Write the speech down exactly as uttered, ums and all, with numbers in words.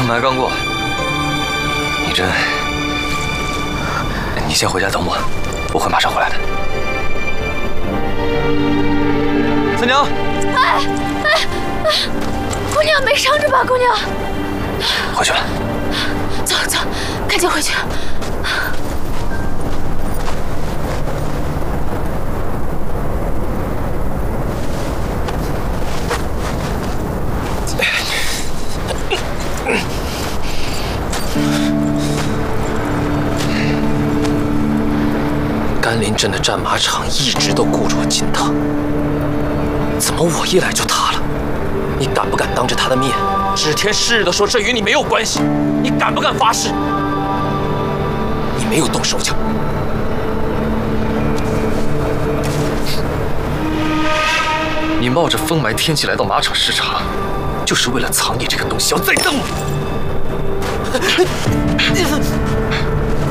春牌刚过，你真……你先回家等我，我会马上回来的。三娘， 哎哎哎，姑娘没伤着吧？姑娘， 回去了。 走走，赶紧回去。 甘林镇的战马场一直都顾着我金堂，怎么我一来就塌了？你敢不敢当着他的面，指天誓日的说这与你没有关系？你敢不敢发誓？你没有动手脚。 你冒着风霾天气来到马场视察，就是为了藏你这个东西，要再瞪我。